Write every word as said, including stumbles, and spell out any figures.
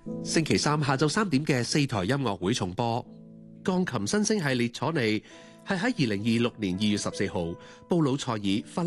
星期三下晝三點嘅四台音樂會重播。鋼琴新星系列楚尼係喺二零二六年二月十四號布魯塞爾芬